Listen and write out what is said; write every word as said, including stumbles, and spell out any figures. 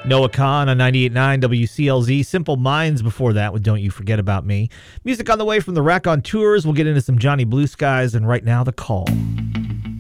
Noah Kahn on ninety-eight point nine W C L Z. Simple Minds before that with Don't You Forget About Me. Music on the way from The Wreck on tours. We'll get into some Johnny Blue Skies, and right now, The Call.